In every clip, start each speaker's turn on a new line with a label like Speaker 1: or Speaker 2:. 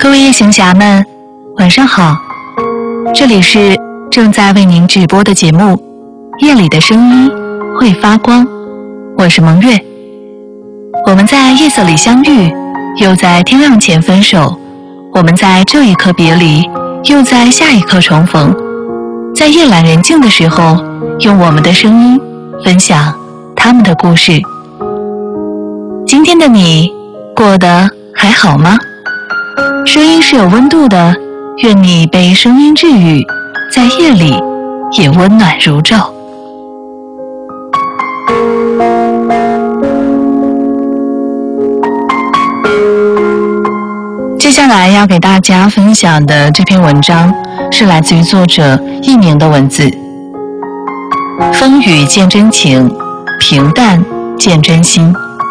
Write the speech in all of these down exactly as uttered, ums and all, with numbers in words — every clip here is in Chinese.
Speaker 1: 各位夜行侠们，晚上好！这里是正在为您直播的节目《夜里的声音会发光》，我是蒙月。我们在夜色里相遇，又在天亮前分手；我们在这一刻别离，又在下一刻重逢。在夜阑人静的时候，用我们的声音分享他们的故事。今天的你过得还好吗？声音是有温度的，愿你被声音治愈，在夜里也温暖如昼。接下来要给大家分享的这篇文章是来自于作者佚名的文字。风雨见真情，平淡见真心。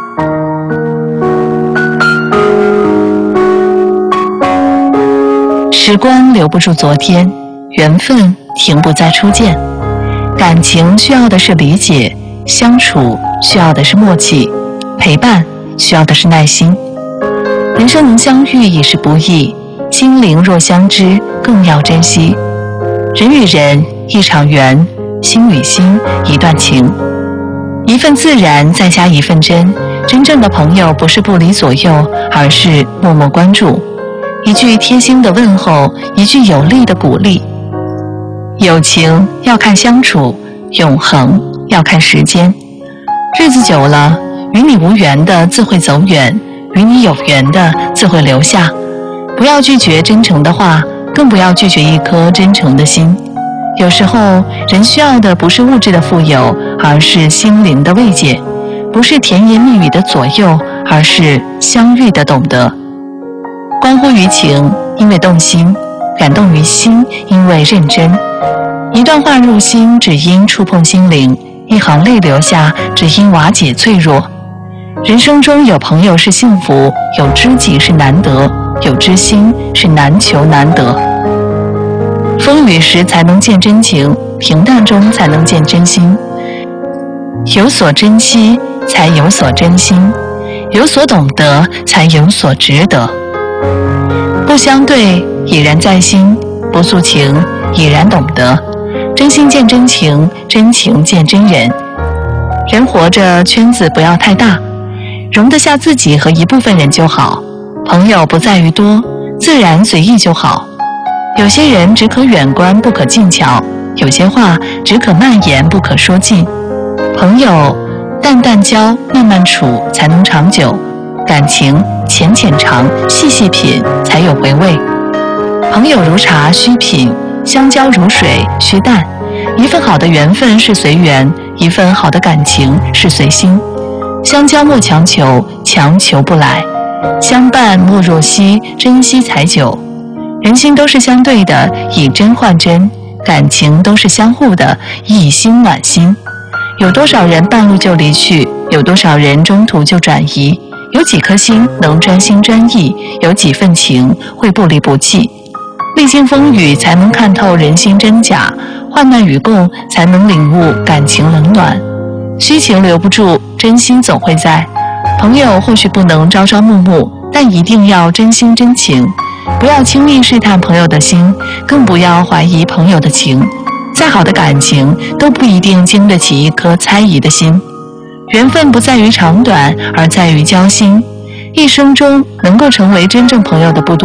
Speaker 1: 时光留不住昨天，缘分停不在初见。感情需要的是理解，相处需要的是默契，陪伴需要的是耐心。人生能相遇已是不易，心灵若相知更要珍惜。人与人一场缘，心与心一段情。一份自然再加一份真，真正的朋友不是不离左右，而是默默关注。一句贴心的问候，一句有力的鼓励。友情要看相处，永恒要看时间。日子久了，与你无缘的自会走远，与你有缘的自会留下。不要拒绝真诚的话，更不要拒绝一颗真诚的心。有时候，人需要的不是物质的富有，而是心灵的慰藉；不是甜言蜜语的左右，而是相遇的懂得。关乎于情，因为动心；感动于心，因为认真。一段话入心，只因触碰心灵；一行泪流下，只因瓦解脆弱。人生中有朋友是幸福，有知己是难得，有知心是难求难得。风雨时才能见真情，平淡中才能见真心。有所珍惜，才有所真心；有所懂得，才有所值得。不相对，已然在心；不诉情，已然懂得。真心见真情，真情见真人。人活着，圈子不要太大，容得下自己和一部分人就好。朋友不在于多，自然随意就好。有些人只可远观，不可近瞧；有些话只可慢言，不可说尽。朋友淡淡交，慢慢处，才能长久。感情浅浅尝，细细品，才有回味。朋友如茶，须品；相交如水，须淡。一份好的缘分是随缘，一份好的感情是随心。相交莫强求，强求不来；相伴莫若惜，珍惜才久。人心都是相对的，以真换真；感情都是相互的，以心暖心。有多少人半路就离去，有多少人中途就转移。有几颗心能专心专意，有几份情会不离不弃。历经风雨才能看透人心真假，患难与共才能领悟感情冷暖。虚情留不住，真心总会在。朋友或许不能朝朝暮暮，但一定要真心真情。不要轻易试探朋友的心，更不要怀疑朋友的情。再好的感情都不一定经得起一颗猜疑的心。缘分不在于长短，而在于交心。一生中能够成为真正朋友的不多。